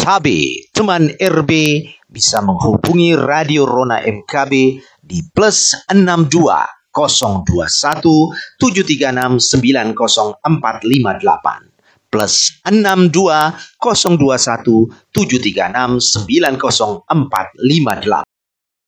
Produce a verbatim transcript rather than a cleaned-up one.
Tabe, teman R B bisa menghubungi Radio Rona M K B di plus enam dua nol dua satu tujuh tiga enam sembilan nol empat lima delapan plus enam dua nol dua satu tujuh tiga enam sembilan nol empat lima delapan.